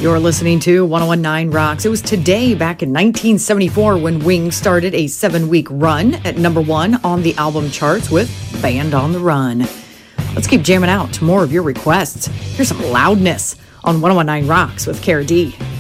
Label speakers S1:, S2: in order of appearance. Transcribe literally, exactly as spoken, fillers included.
S1: You're listening to ten nineteen Rocks. It was today, back in nineteen seventy-four, when Wings started a seven-week run at number one on the album charts with Band on the Run. Let's keep jamming out to more of your requests. Here's some loudness on ten nineteen Rocks with Cara D.